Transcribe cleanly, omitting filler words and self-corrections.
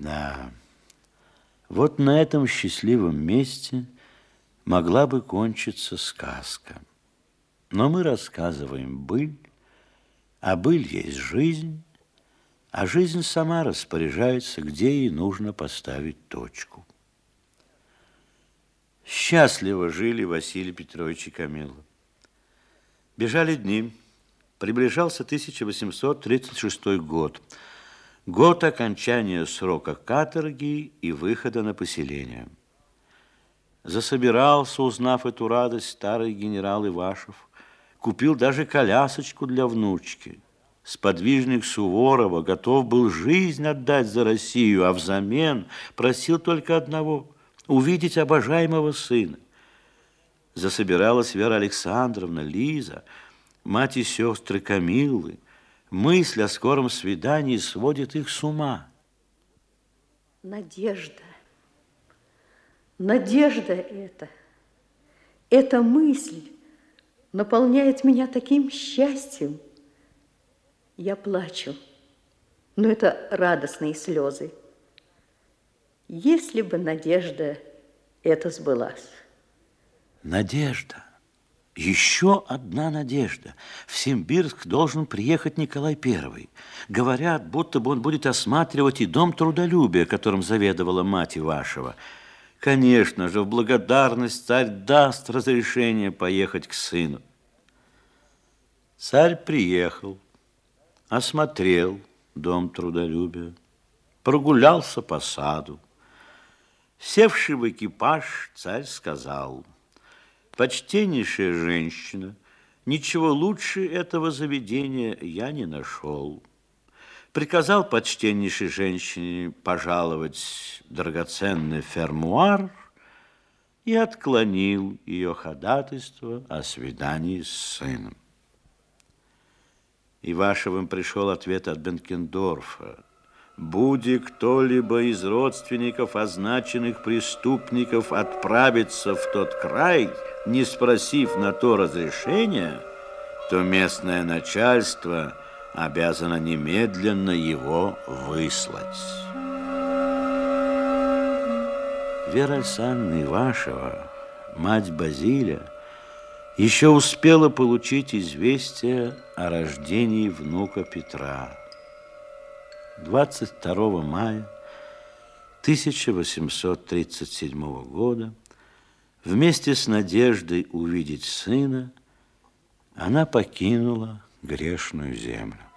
Да, вот на этом счастливом месте могла бы кончиться сказка. Но мы рассказываем быль, а быль есть жизнь, а жизнь сама распоряжается, где ей нужно поставить точку. Счастливо жили Василий Петрович и Камилла. Бежали дни, приближался 1836 год, год окончания срока каторги и выхода на поселение. Засобирался, узнав эту радость, старый генерал Ивашев, купил даже колясочку для внучки. Сподвижник Суворова готов был жизнь отдать за Россию, а взамен просил только одного – увидеть обожаемого сына. Засобиралась Вера Александровна, Лиза, мать и сестры Камиллы. Мысль о скором свидании сводит их с ума. Надежда. Надежда эта мысль наполняет меня таким счастьем. Я плачу, но это радостные слезы. Если бы надежда эта сбылась. Надежда. Еще одна надежда. В Симбирск должен приехать Николай I. Говорят, будто бы он будет осматривать и дом трудолюбия, которым заведовала мать Ивашева. Конечно же, в благодарность царь даст разрешение поехать к сыну. Царь приехал, осмотрел дом трудолюбия, прогулялся по саду. Севший в экипаж, царь сказал: «Почтеннейшая женщина, ничего лучше этого заведения я не нашел». Приказал почтеннейшей женщине пожаловать драгоценный фермуар и отклонил ее ходатайство о свидании с сыном. Ивашевым пришел ответ от Бенкендорфа: «Буди кто-либо из родственников означенных преступников отправиться в тот край, не спросив на то разрешения, то местное начальство обязано немедленно его выслать». Вера Александровна Ивашева, мать Базиля, еще успела получить известие о рождении внука Петра. 22 мая 1837 года вместе с надеждой увидеть сына она покинула грешную землю.